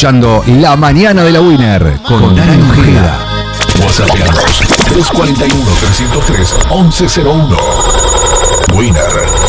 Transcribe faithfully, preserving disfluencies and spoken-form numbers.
escuchando La Mañana de la Winner con Dani Ojeda. WhatsApp tres cuatro uno, tres cero tres, once cero uno. Winner.